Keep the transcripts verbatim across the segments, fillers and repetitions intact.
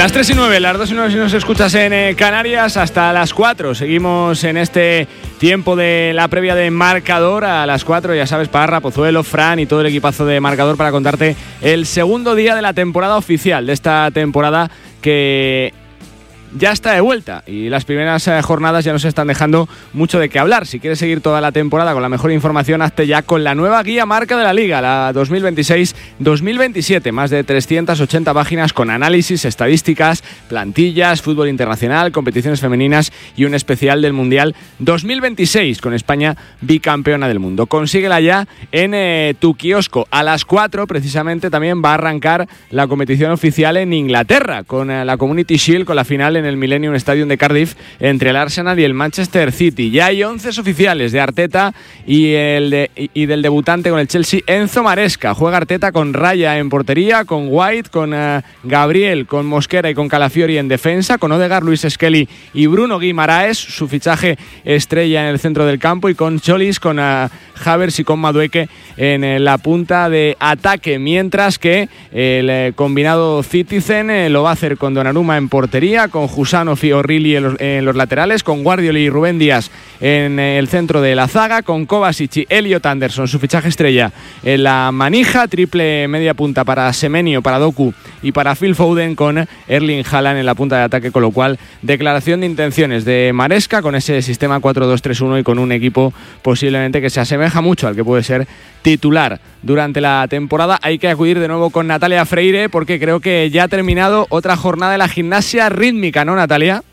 Las tres y nueve, las dos y nueve si nos escuchas en eh, Canarias, hasta las cuatro. Seguimos en este tiempo de la previa de Marcador. A las cuatro, ya sabes, Parra, Pozuelo, Fran y todo el equipazo de Marcador para contarte el segundo día de la temporada oficial, de esta temporada que ya está de vuelta y las primeras eh, jornadas ya nos están dejando mucho de qué hablar. Si quieres seguir toda la temporada con la mejor información, hazte ya con la nueva guía marca de la Liga, la dos mil veintiséis dos mil veintisiete. Más de trescientas ochenta páginas con análisis, estadísticas, plantillas, fútbol internacional, competiciones femeninas y un especial del Mundial dos mil veintiséis con España bicampeona del mundo. Consíguela ya en eh, tu kiosco. A las cuatro precisamente también va a arrancar la competición oficial en Inglaterra con eh, la Community Shield, con la final en el Millennium Stadium de Cardiff entre el Arsenal y el Manchester City. Ya hay once oficiales de Arteta y, el de, y del debutante con el Chelsea, Enzo Maresca. Juega Arteta con Raya en portería, con White, con uh, Gabriel, con Mosquera y con Calafiori en defensa, con Odegaard, Luis Skelly y Bruno Guimaraes, su fichaje estrella en el centro del campo, y con Cholis, con uh, Havertz y con Madueke en eh, la punta de ataque, mientras que el eh, combinado Citizen eh, lo va a hacer con Donnarumma en portería, con Jusano y O'Reilly en los, en los laterales, con Guardiola y Rubén Díaz en el centro de la zaga, con Kovacic y Elliot Anderson, su fichaje estrella, en la manija, triple media punta para Semenyo, para Doku y para Phil Foden, con Erling Haaland en la punta de ataque, con lo cual declaración de intenciones de Maresca con ese sistema cuatro dos tres uno y con un equipo posiblemente que se asemeja mucho al que puede ser titular durante la temporada. Hay que acudir de nuevo con Natalia Freire porque creo que ya ha terminado otra jornada de la gimnasia rítmica, ¿no, Natalia?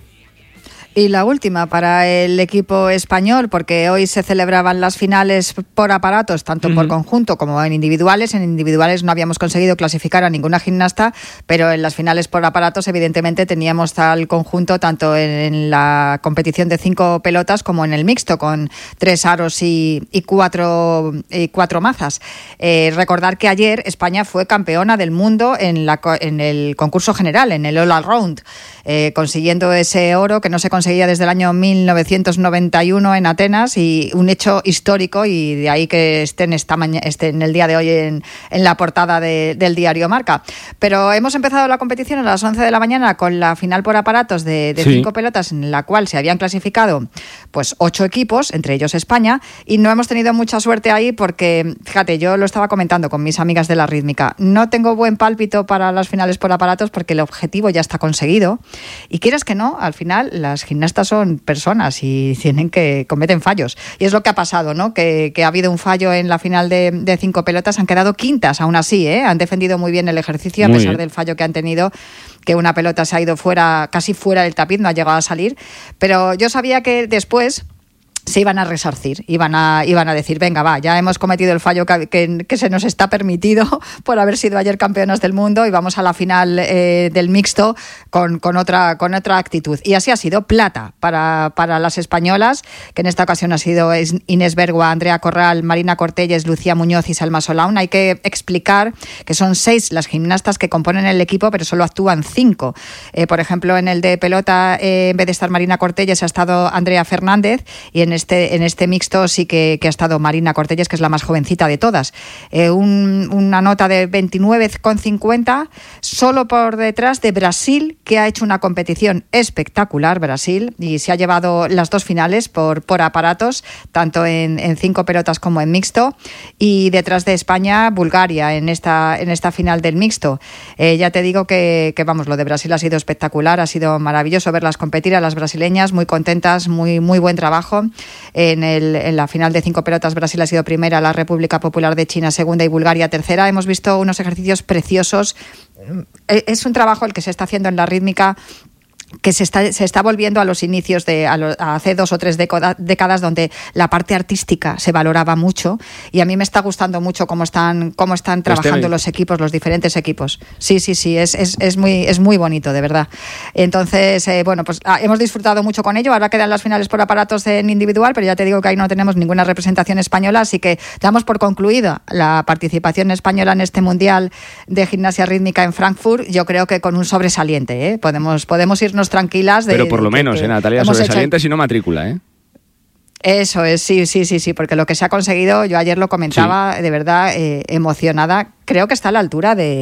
Y la última para el equipo español, porque hoy se celebraban las finales por aparatos, tanto uh-huh. por conjunto como en individuales. En individuales no habíamos conseguido clasificar a ninguna gimnasta, pero en las finales por aparatos evidentemente teníamos tal conjunto tanto en la competición de cinco pelotas como en el mixto, con tres aros y, y, cuatro, y cuatro mazas. Eh, recordar que ayer España fue campeona del mundo en, la, en el concurso general, en el All Around, eh, consiguiendo ese oro que no se consiguió seguía desde el año mil novecientos noventa y uno en Atenas, y un hecho histórico, y de ahí que estén esta maña, estén el día de hoy en, en la portada de, del diario Marca. Pero hemos empezado la competición a las once de la mañana con la final por aparatos de, de sí. cinco pelotas, en la cual se habían clasificado pues ocho equipos, entre ellos España, y no hemos tenido mucha suerte ahí porque, fíjate, yo lo estaba comentando con mis amigas de la rítmica, no tengo buen pálpito para las finales por aparatos porque el objetivo ya está conseguido, y quieras que no, al final las gimnastas son personas y tienen que cometen fallos, y es lo que ha pasado, ¿no? Que, que ha habido un fallo en la final de, de cinco pelotas, han quedado quintas aún así, ¿eh? Han defendido muy bien el ejercicio a muy pesar bien. del fallo que han tenido, que una pelota se ha ido fuera, casi fuera del tapiz, no ha llegado a salir, pero yo sabía que después se iban a resarcir, iban a, iban a decir, venga, va, ya hemos cometido el fallo que, que, que se nos está permitido por haber sido ayer campeonas del mundo, y vamos a la final eh, del mixto con, con, otra, con otra actitud. Y así ha sido plata para, para las españolas, que en esta ocasión ha sido Inés Bergua, Andrea Corral, Marina Cortelles, Lucía Muñoz y Salma Solaun. Hay que explicar que son seis las gimnastas que componen el equipo, pero solo actúan cinco. Eh, por ejemplo, en el de pelota, eh, en vez de estar Marina Cortelles, ha estado Andrea Fernández, y en este, en este mixto sí que, que ha estado Marina Cortelles, que es la más jovencita de todas. Eh, un, una nota de veintinueve coma cincuenta, solo por detrás de Brasil, que ha hecho una competición espectacular, Brasil, y se ha llevado las dos finales por, por aparatos, tanto en, en cinco pelotas como en mixto, y detrás de España, Bulgaria, en esta, en esta final del mixto. Eh, ya te digo que, que, vamos, lo de Brasil ha sido espectacular, ha sido maravilloso verlas competir, a las brasileñas, muy contentas, muy, muy buen trabajo. En, el, en la final de cinco pelotas, Brasil ha sido primera, la República Popular de China segunda y Bulgaria tercera. Hemos visto unos ejercicios preciosos. Es un trabajo el que se está haciendo en la rítmica, que se está, se está volviendo a los inicios de a, lo, a hace dos o tres décadas, décadas, donde la parte artística se valoraba mucho, y a mí me está gustando mucho cómo están cómo están trabajando los equipos, los diferentes equipos. Sí, sí, sí, es, es, es muy es muy bonito, de verdad. Entonces, eh, bueno, pues ah, hemos disfrutado mucho con ello. Ahora quedan las finales por aparatos en individual, pero ya te digo que ahí no tenemos ninguna representación española, así que damos por concluida la participación española en este Mundial de Gimnasia Rítmica en Frankfurt. Yo creo que con un sobresaliente, ¿eh? Podemos, podemos irnos tranquilas. De, Pero por lo de, menos, de, eh, Natalia, sobresaliente si no matrícula, ¿eh? Eso es, sí, sí, sí, sí, porque lo que se ha conseguido, yo ayer lo comentaba, sí. de verdad, eh, emocionada. Creo que está a la altura de,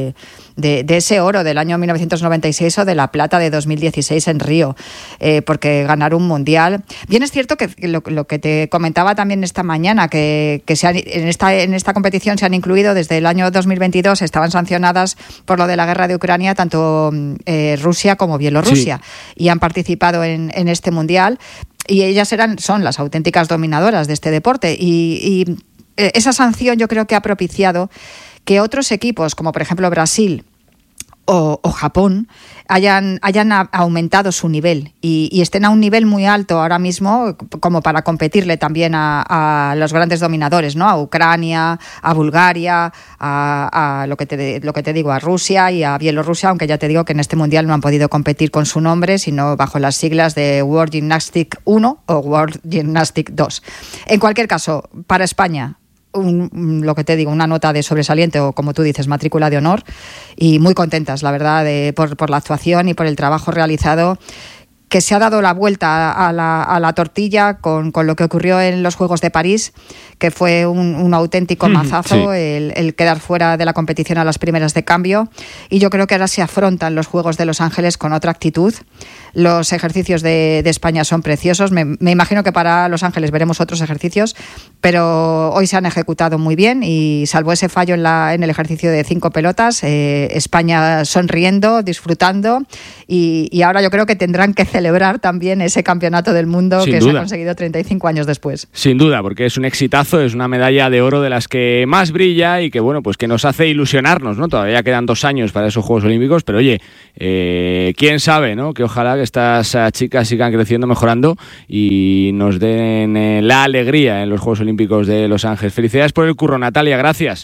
de, de ese oro del año mil novecientos noventa y seis o de la plata de dos mil dieciséis en Río, eh, porque ganar un mundial. Bien es cierto que lo, lo que te comentaba también esta mañana, que, que se han, en, esta, en esta competición se han incluido desde el año dos mil veintidós, estaban sancionadas por lo de la guerra de Ucrania tanto eh, Rusia como Bielorrusia, sí. Y han participado en, en este mundial. Y ellas eran, son las auténticas dominadoras de este deporte. Y, y esa sanción yo creo que ha propiciado que otros equipos, como por ejemplo Brasil o, o Japón, hayan, hayan aumentado su nivel y, y estén a un nivel muy alto ahora mismo como para competirle también a, a los grandes dominadores, ¿no? A Ucrania, a Bulgaria, a, a lo que te, lo que te digo, a Rusia y a Bielorrusia, aunque ya te digo que en este mundial no han podido competir con su nombre, sino bajo las siglas de World Gymnastics uno o World Gymnastics dos. En cualquier caso, para España, Un, lo que te digo, una nota de sobresaliente o, como tú dices, matrícula de honor, y muy contentas, la verdad, de, por, por la actuación y por el trabajo realizado, que se ha dado la vuelta a la, a la tortilla con, con lo que ocurrió en los Juegos de París, que fue un, un auténtico mazazo, sí. el, el quedar fuera de la competición a las primeras de cambio, y yo creo que ahora se afrontan los Juegos de Los Ángeles con otra actitud. Los ejercicios de, de España son preciosos, me, me imagino que para Los Ángeles veremos otros ejercicios, pero hoy se han ejecutado muy bien y salvo ese fallo en, la, en el ejercicio de cinco pelotas, eh, España sonriendo, disfrutando, y, y ahora yo creo que tendrán que celebrar también ese campeonato del mundo Sin que duda. se ha conseguido treinta y cinco años después. Sin duda, porque es un exitazo, es una medalla de oro de las que más brilla y que bueno, pues que nos hace ilusionarnos, ¿no? Todavía quedan dos años para esos Juegos Olímpicos, pero oye, eh, quién sabe, ¿no? Que ojalá que estas uh, chicas sigan creciendo, mejorando y nos den eh, la alegría en los Juegos Olímpicos de Los Ángeles. Felicidades por el curro, Natalia, gracias.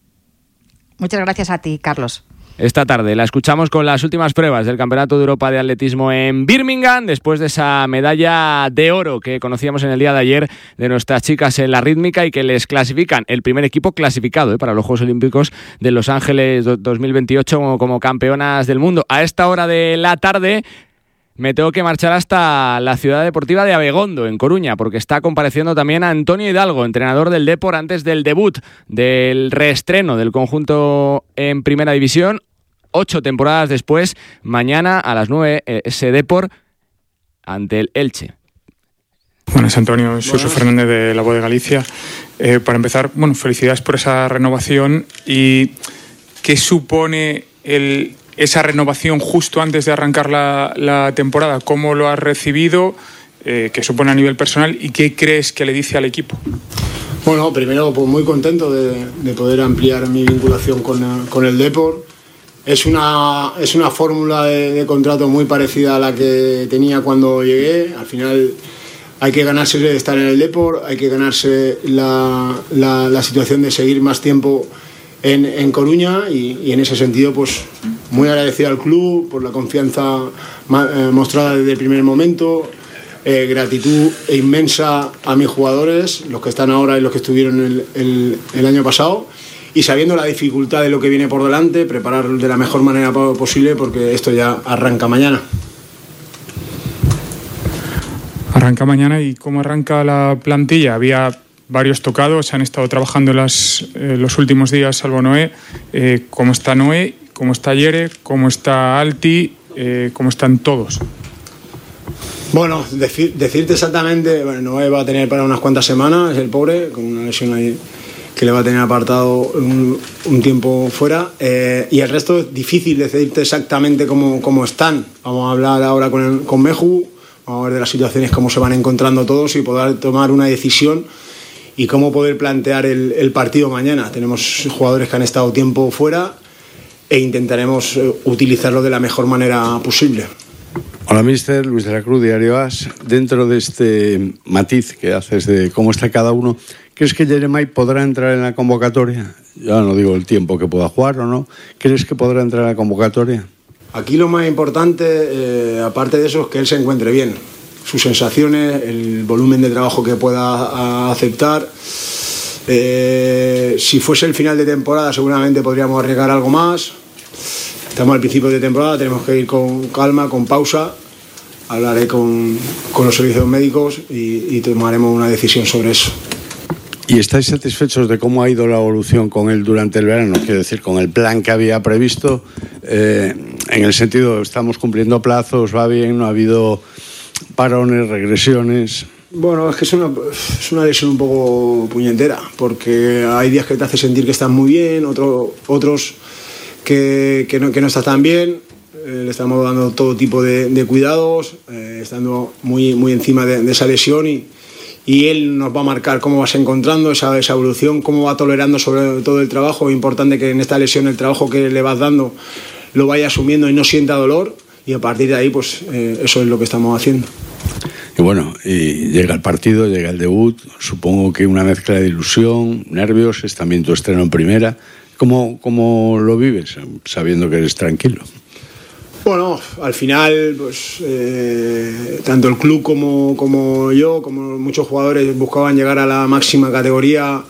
Muchas gracias a ti, Carlos. Esta tarde la escuchamos con las últimas pruebas del Campeonato de Europa de Atletismo en Birmingham, después de esa medalla de oro que conocíamos en el día de ayer de nuestras chicas en la rítmica y que les clasifican, el primer equipo clasificado ¿eh? para los Juegos Olímpicos de Los Ángeles dos mil veintiocho como, como campeonas del mundo. A esta hora de la tarde me tengo que marchar hasta la ciudad deportiva de Abegondo, en Coruña, porque está compareciendo también Antonio Hidalgo, entrenador del Depor, antes del debut, del reestreno del conjunto en Primera División. Ocho temporadas después, mañana a las nueve, ese Depor ante el Elche. Buenas, Antonio, soy Suso Fernández de La Voz de Galicia. Eh, para empezar, bueno, felicidades por esa renovación. ¿Y qué supone el, esa renovación justo antes de arrancar la, la temporada? ¿Cómo lo has recibido? Eh, ¿Qué supone a nivel personal? ¿Y qué crees que le dice al equipo? Bueno, primero, pues muy contento de, de poder ampliar mi vinculación con, con el Depor. Es una, es una fórmula de, de contrato muy parecida a la que tenía cuando llegué. Al final hay que ganarse de estar en el Depor, hay que ganarse la, la, la situación de seguir más tiempo en, en Coruña y, y en ese sentido pues muy agradecido al club por la confianza mostrada desde el primer momento, eh, gratitud inmensa a mis jugadores, los que están ahora y los que estuvieron el, el, el año pasado. Y sabiendo la dificultad de lo que viene por delante, preparar de la mejor manera posible porque esto ya arranca mañana. Arranca mañana. ¿Y cómo arranca la plantilla? Había varios tocados, se han estado trabajando las, eh, los últimos días, salvo Noé. Eh, ¿Cómo está Noé? ¿Cómo está Yere? ¿Cómo está Alti? Eh, ¿Cómo están todos? Bueno, decir, decirte exactamente, bueno, Noé va a tener para unas cuantas semanas, el pobre, con una lesión ahí que le va a tener apartado un, un tiempo fuera, eh, y el resto es difícil decirte exactamente cómo, cómo están. Vamos a hablar ahora con, el, con Meju, vamos a ver de las situaciones, cómo se van encontrando todos y poder tomar una decisión y cómo poder plantear el, el partido mañana. Tenemos jugadores que han estado tiempo fuera e intentaremos utilizarlo de la mejor manera posible. Hola, mister Luis de la Cruz, Diario As. Dentro de este matiz que haces de cómo está cada uno, ¿crees que Jeremai podrá entrar en la convocatoria? Ya no digo el tiempo que pueda jugar o no. ¿Crees que podrá entrar en la convocatoria? Aquí lo más importante, eh, aparte de eso, es que él se encuentre bien. Sus sensaciones, el volumen de trabajo que pueda aceptar. Eh, si fuese el final de temporada, seguramente podríamos arriesgar algo más. Estamos al principio de temporada, tenemos que ir con calma, con pausa. Hablaré con, con los servicios médicos y, y tomaremos una decisión sobre eso. ¿Y estáis satisfechos de cómo ha ido la evolución con él durante el verano? Quiero decir, con el plan que había previsto, eh, en el sentido, estamos cumpliendo plazos, va bien, no ha habido parones, regresiones. Bueno, es que es una, es una lesión un poco puñetera, porque hay días que te hace sentir que estás muy bien, otro, otros que, que, no, que no estás tan bien. Eh, le estamos dando todo tipo de, de cuidados, eh, estando muy, muy encima de, de esa lesión y, y él nos va a marcar cómo vas encontrando esa, esa evolución, cómo va tolerando sobre todo el trabajo. Es importante que en esta lesión el trabajo que le vas dando lo vaya asumiendo y no sienta dolor, y a partir de ahí pues eh, eso es lo que estamos haciendo. Y bueno, y llega el partido, llega el debut, supongo que una mezcla de ilusión, nervios, es también tu estreno en primera. ¿Cómo, cómo lo vives, sabiendo que eres tranquilo? Bueno, al final, pues eh, tanto el club como, como yo, como muchos jugadores buscaban llegar a la máxima categoría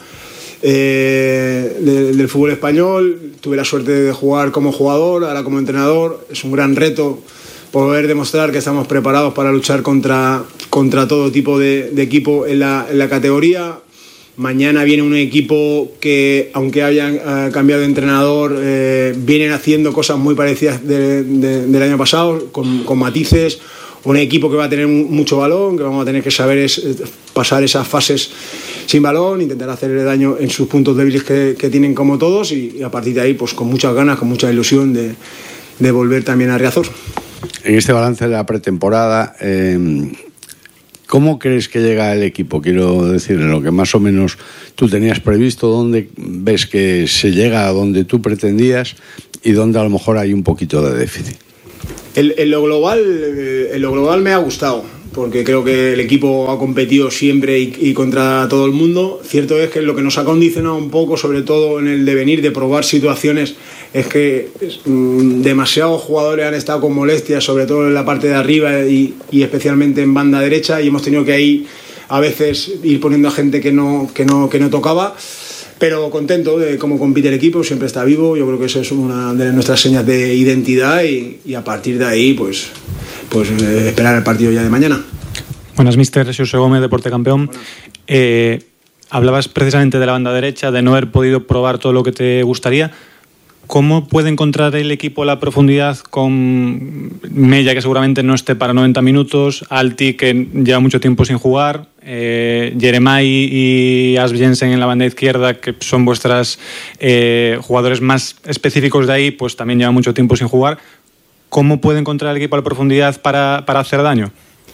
eh, de, del fútbol español. Tuve la suerte de jugar como jugador, ahora como entrenador. Es un gran reto poder demostrar que estamos preparados para luchar contra, contra todo tipo de, de equipo en la, en la categoría. Mañana viene un equipo que, aunque hayan eh, cambiado de entrenador, eh, vienen haciendo cosas muy parecidas de, de, del año pasado, con, con matices. Un equipo que va a tener mucho balón, que vamos a tener que saber es, pasar esas fases sin balón, intentar hacerle daño en sus puntos débiles que, que tienen como todos, y, y a partir de ahí pues con muchas ganas, con mucha ilusión de, de volver también a Riazor. En este balance de la pretemporada, eh, ¿cómo crees que llega el equipo? Quiero decir, en lo que más o menos tú tenías previsto, ¿dónde ves que se llega a donde tú pretendías y dónde a lo mejor hay un poquito de déficit? En, en lo global, en lo global me ha gustado, porque creo que el equipo ha competido siempre y, y contra todo el mundo. Cierto es que lo que nos ha condicionado un poco, sobre todo en el devenir de probar situaciones, es que mmm, demasiados jugadores han estado con molestias, sobre todo en la parte de arriba y, y especialmente en banda derecha, y hemos tenido que ahí a veces ir poniendo a gente que no, que no, que no tocaba. Pero contento de cómo compite el equipo, siempre está vivo. Yo creo que eso es una de nuestras señas de identidad, y, y a partir de ahí pues, pues eh, esperar el partido ya de mañana. Buenas, míster. Xosé Gómez, Deporte Campeón. Eh, hablabas precisamente de la banda derecha, de no haber podido probar todo lo que te gustaría. ¿Cómo puede encontrar el equipo la profundidad con Mella, que seguramente no esté para noventa minutos, Alti, que lleva mucho tiempo sin jugar, eh, Jeremai y Asp Jensen en la banda izquierda, que son vuestros eh, jugadores más específicos de ahí, pues también llevan mucho tiempo sin jugar? ¿Cómo puede encontrar el equipo la profundidad para, para hacer daño?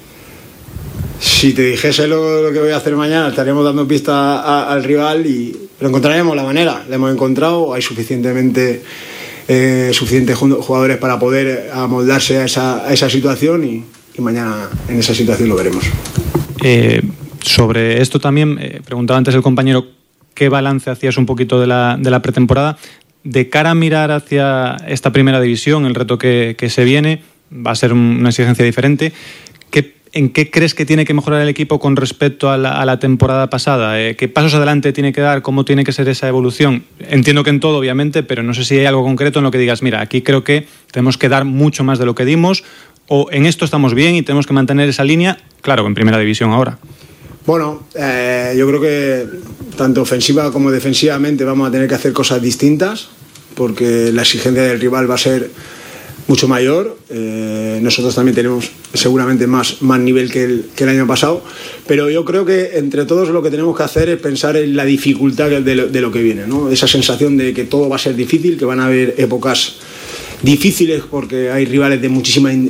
Si te dijese lo, lo que voy a hacer mañana, estaríamos dando pista a, a, al rival, y, pero encontraremos la manera. La hemos encontrado, hay suficientemente eh, suficientes jugadores para poder amoldarse a esa, a esa situación, y, y mañana en esa situación lo veremos. Eh, sobre esto también, eh, preguntaba antes el compañero qué balance hacías un poquito de la, de la pretemporada. De cara a mirar hacia esta primera división, el reto que, que se viene, va a ser una exigencia diferente. ¿En qué crees que tiene que mejorar el equipo con respecto a la, a la temporada pasada? Eh, ¿Qué pasos adelante tiene que dar? ¿Cómo tiene que ser esa evolución? Entiendo que en todo, obviamente, pero no sé si hay algo concreto en lo que digas, mira, aquí creo que tenemos que dar mucho más de lo que dimos, o en esto estamos bien y tenemos que mantener esa línea, claro, en primera división ahora. Bueno, eh, yo creo que tanto ofensiva como defensivamente vamos a tener que hacer cosas distintas, porque la exigencia del rival va a ser mucho mayor. Eh, nosotros también tenemos seguramente más, más nivel que el, que el año pasado, pero yo creo que entre todos lo que tenemos que hacer es pensar en la dificultad de lo, de lo que viene, ¿no? Esa sensación de que todo va a ser difícil, que van a haber épocas difíciles porque hay rivales de muchísima eh,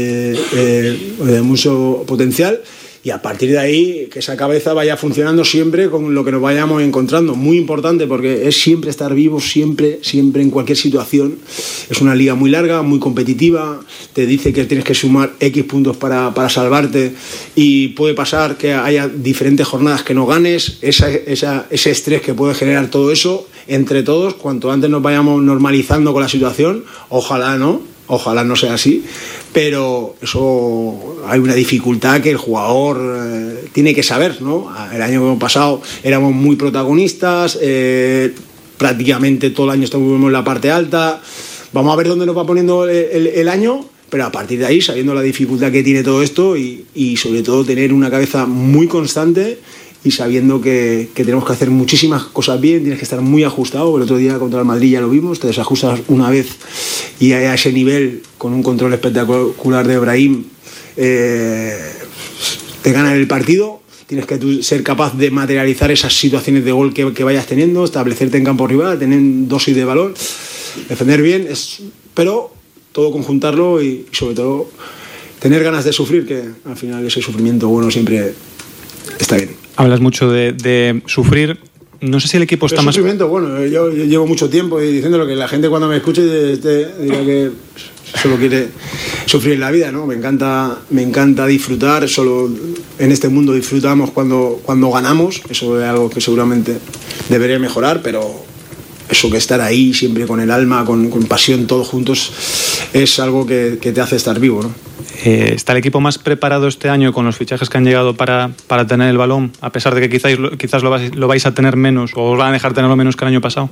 eh, de mucho potencial, y a partir de ahí que esa cabeza vaya funcionando siempre con lo que nos vayamos encontrando. Muy importante, porque es siempre estar vivos, siempre, siempre en cualquier situación. Es una liga muy larga, muy competitiva, te dice que tienes que sumar X puntos para, para salvarte, y puede pasar que haya diferentes jornadas que no ganes. Esa, esa, ese estrés que puede generar todo eso, entre todos, cuanto antes nos vayamos normalizando con la situación, ojalá no, ojalá no sea así, pero eso hay una dificultad que el jugador eh, tiene que saber, ¿no? El año pasado éramos muy protagonistas, eh, prácticamente todo el año estuvimos en la parte alta. Vamos a ver dónde nos va poniendo el, el, el año, pero a partir de ahí, sabiendo la dificultad que tiene todo esto, y, y sobre todo tener una cabeza muy constante y sabiendo que, que tenemos que hacer muchísimas cosas bien, tienes que estar muy ajustado. El otro día contra el Madrid ya lo vimos, te desajustas una vez y a ese nivel, con un control espectacular de Brahim, eh, te ganan el partido. Tienes que tú ser capaz de materializar esas situaciones de gol que, que vayas teniendo, establecerte en campo rival, tener dosis de balón, defender bien, es, pero todo conjuntarlo y, y sobre todo tener ganas de sufrir, que al final ese sufrimiento bueno siempre está bien. Hablas mucho de, de sufrir. No sé si el equipo está el más... sufrimiento, bueno, yo, yo llevo mucho tiempo diciéndolo, que la gente cuando me escuche te dirá que solo quiere sufrir en la vida, ¿no? Me encanta, me encanta disfrutar, solo en este mundo disfrutamos cuando, cuando ganamos, eso es algo que seguramente debería mejorar, pero eso que estar ahí siempre con el alma, con, con pasión, todos juntos, es algo que, que te hace estar vivo, ¿no? Eh, ¿Está el equipo más preparado este año con los fichajes que han llegado para, para tener el balón, a pesar de que quizás, quizás lo, vais, lo vais a tener menos o os van a dejar tenerlo menos que el año pasado?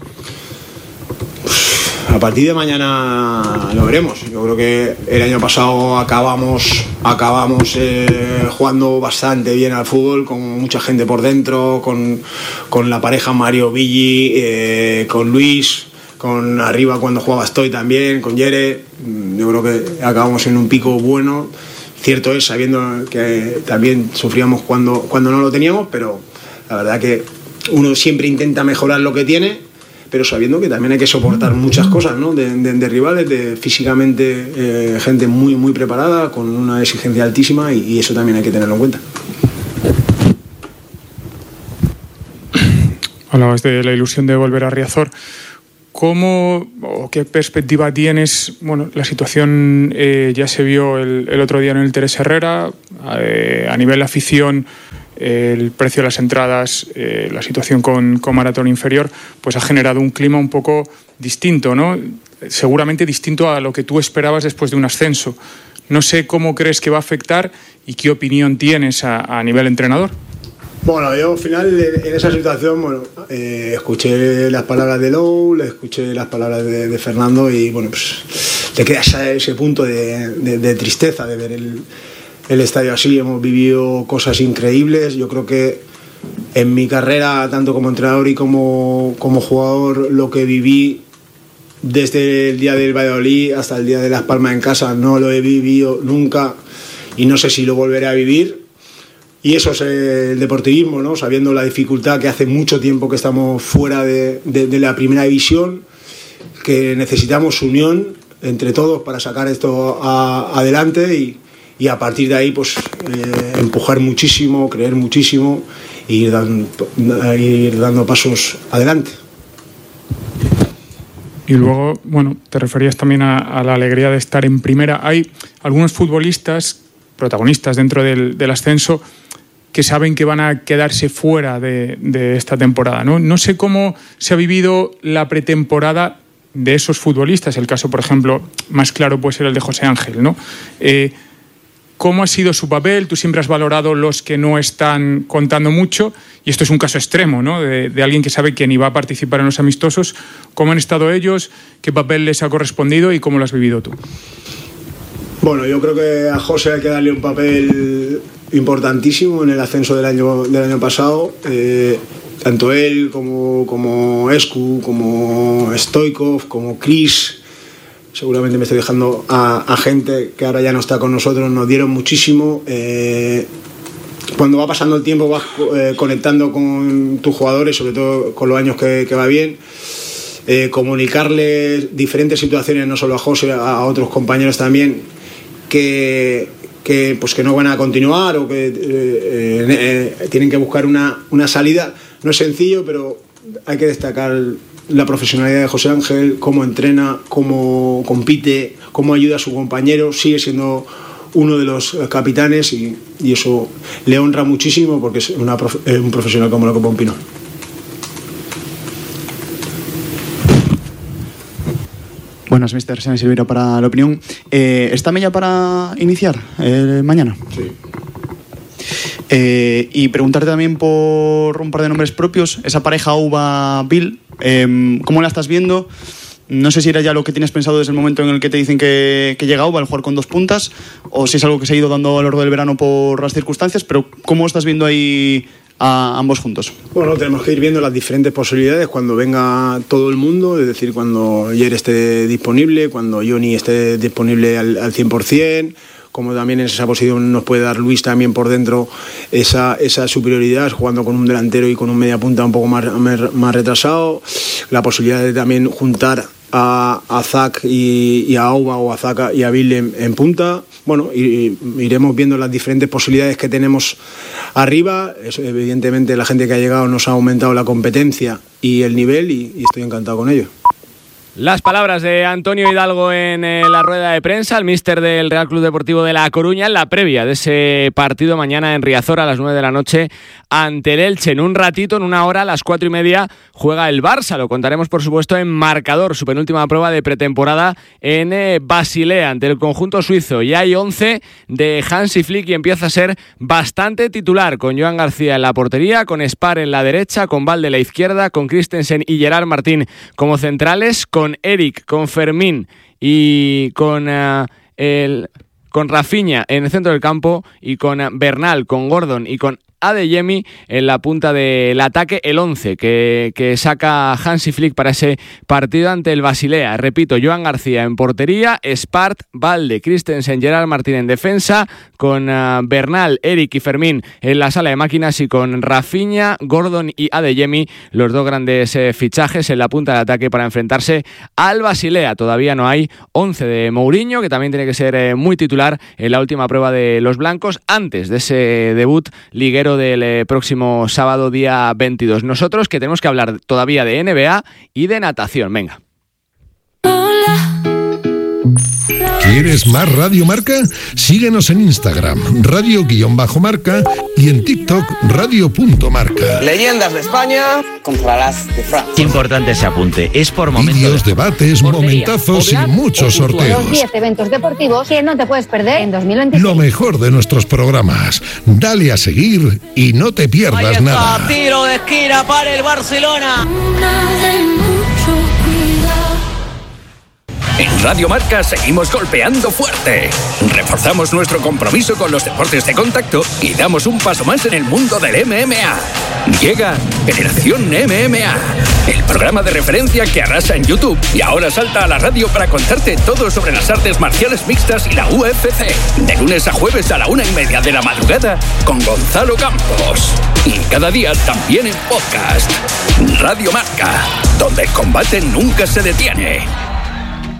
A partir de mañana lo veremos. Yo creo que el año pasado acabamos, acabamos eh, jugando bastante bien al fútbol, con mucha gente por dentro, con, con la pareja Mario Villi, eh, con Luis, con arriba cuando jugaba Estoy también, con Yere. Yo creo que acabamos en un pico bueno. Cierto es, sabiendo que también sufríamos cuando, cuando no lo teníamos, pero la verdad que uno siempre intenta mejorar lo que tiene, pero sabiendo que también hay que soportar muchas cosas, ¿no? de, de, de rivales, de físicamente eh, gente muy, muy preparada, con una exigencia altísima, y, y eso también hay que tenerlo en cuenta. Hablabas de la ilusión de volver a Riazor. ¿Cómo o qué perspectiva tienes? Bueno, la situación eh, ya se vio el, el otro día en el Teresa Herrera. Eh, a nivel de afición, eh, el precio de las entradas, eh, la situación con, con Maratón Inferior, pues ha generado un clima un poco distinto, ¿no? Seguramente distinto a lo que tú esperabas después de un ascenso. No sé cómo crees que va a afectar y qué opinión tienes a, a nivel entrenador. Bueno, yo al final en esa situación, bueno, eh, escuché las palabras de Lou, le escuché las palabras de, de Fernando, y bueno, pues te quedas a ese punto de, de, de tristeza de ver el, el estadio así. Hemos vivido cosas increíbles. Yo creo que en mi carrera, tanto como entrenador y como, como jugador, lo que viví desde el día del Valladolid hasta el día de Las Palmas en casa no lo he vivido nunca, y no sé si lo volveré a vivir. Y eso es el deportivismo, ¿no? Sabiendo la dificultad que hace mucho tiempo que estamos fuera de, de, de la primera división, que necesitamos unión entre todos para sacar esto a, adelante, y, y a partir de ahí pues eh, empujar muchísimo, creer muchísimo e ir dando, ir dando pasos adelante. Y luego, bueno, te referías también a, a la alegría de estar en primera. Hay algunos futbolistas, protagonistas dentro del, del ascenso, que saben que van a quedarse fuera de, de esta temporada, ¿no? No sé cómo se ha vivido la pretemporada de esos futbolistas. El caso, por ejemplo, más claro puede ser el de José Ángel, ¿no? Eh, ¿Cómo ha sido su papel? Tú siempre has valorado los que no están contando mucho, y esto es un caso extremo, ¿no? De, de alguien que sabe que ni va a participar en los amistosos. ¿Cómo han estado ellos? ¿Qué papel les ha correspondido y cómo lo has vivido tú? Bueno, yo creo que a José hay que darle un papel importantísimo en el ascenso del año, del año pasado. Eh, tanto él como, como Escu, como Stoikov, como Chris, seguramente me estoy dejando a, a gente que ahora ya no está con nosotros, nos dieron muchísimo. Eh, cuando va pasando el tiempo vas eh, conectando con tus jugadores, sobre todo con los años que, que va bien. Eh, comunicarles diferentes situaciones, no solo a José, a otros compañeros también, que, que, pues que no van a continuar o que eh, eh, tienen que buscar una, una salida. No es sencillo, pero hay que destacar la profesionalidad de José Ángel, cómo entrena, cómo compite, cómo ayuda a su compañero. Sigue siendo uno de los capitanes, y, y eso le honra muchísimo, porque es una, un profesional como lo que Pompino. Buenas, mister Sene Silveira para La Opinión. Eh, ¿Está Mella para iniciar eh, mañana? Sí. Eh, y preguntarte también por un par de nombres propios. Esa pareja Uva-Bill, eh, ¿cómo la estás viendo? No sé si era ya lo que tienes pensado desde el momento en el que te dicen que, que llega Uva, el jugar con dos puntas, o si es algo que se ha ido dando a lo largo del verano por las circunstancias, pero ¿cómo estás viendo ahí a ambos juntos? Bueno, tenemos que ir viendo las diferentes posibilidades cuando venga todo el mundo, es decir, cuando Jer esté disponible, cuando Johnny esté disponible al, al cien por ciento, como también en esa posición nos puede dar Luis también por dentro esa, esa superioridad, jugando con un delantero y con un media punta un poco más, más retrasado, la posibilidad de también juntar a, a Zach y, y a Auba o a Zach y a Bill en, en punta. Bueno, y, y iremos viendo las diferentes posibilidades que tenemos arriba. Eso, evidentemente la gente que ha llegado nos ha aumentado la competencia y el nivel y, y estoy encantado con ello. Las palabras de Antonio Hidalgo en eh, la rueda de prensa, el míster del Real Club Deportivo de La Coruña, en la previa de ese partido mañana en Riazor a las nueve de la noche ante el Elche. En un ratito, en una hora, a las cuatro y media, juega el Barça. Lo contaremos, por supuesto, en Marcador, su penúltima prueba de pretemporada en eh, Basilea, ante el conjunto suizo. Ya hay once de Hansi Flick y empieza a ser bastante titular, con Joan García en la portería, con Spar en la derecha, con Valde en la izquierda, con Christensen y Gerard Martín como centrales, con con Eric, con Fermín y con uh, el con Rafinha en el centro del campo y con uh, Bernal, con Gordon y con Adeyemi en la punta del ataque, el once que, que saca Hansi Flick para ese partido ante el Basilea. Repito, Joan García en portería, Spart, Valde, Christensen, Gerard Martín en defensa, con uh, Bernal, Eric y Fermín en la sala de máquinas y con Rafinha, Gordon y Adeyemi, los dos grandes eh, fichajes en la punta del ataque para enfrentarse al Basilea. Todavía no hay once de Mourinho, que también tiene que ser eh, muy titular en la última prueba de los blancos antes de ese debut liguero del eh, próximo sábado día veintidós. Nosotros que tenemos que hablar todavía de N B A y de natación. Venga. ¿Quieres más Radio Marca? Síguenos en Instagram, radio-marca y en TikTok, radio.marca. Leyendas de España contra las de Francia. Qué importante ese apunte. Es por momentos. Vídeos, debates, momentazos y muchos sorteos. Los diez eventos deportivos que no te puedes perder en dos mil veintiséis. Lo mejor de nuestros programas. Dale a seguir y no te pierdas Ahí está, nada. Tiro de esquina para el Barcelona. En Radio Marca seguimos golpeando fuerte. Reforzamos nuestro compromiso con los deportes de contacto y damos un paso más en el mundo del M M A. Llega Generación M M A, el programa de referencia que arrasa en YouTube y ahora salta a la radio para contarte todo sobre las artes marciales mixtas y la U F C. De lunes a jueves a la una y media de la madrugada con Gonzalo Campos. Y cada día también en podcast. Radio Marca, donde el combate nunca se detiene.